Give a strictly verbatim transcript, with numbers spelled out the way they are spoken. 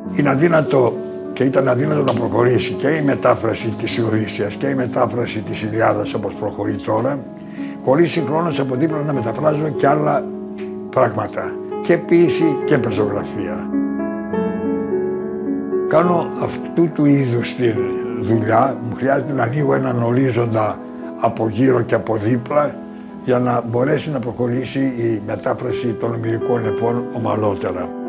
Είναι αδύνατο και ήταν αδύνατο να προχωρήσει και η μετάφραση της Οδύσσειας και η μετάφραση της Ιλιάδας όπως προχωρεί τώρα, χωρίς συγχρόνως από δίπλα να μεταφράζω και άλλα πράγματα, και ποίηση και πεζογραφία. Κάνω αυτού του είδους τη δουλειά, μου χρειάζεται να ανοίγω έναν ορίζοντα από γύρω και από δίπλα για να μπορέσει να προχωρήσει η μετάφραση των ομηρικών επών ομαλότερα.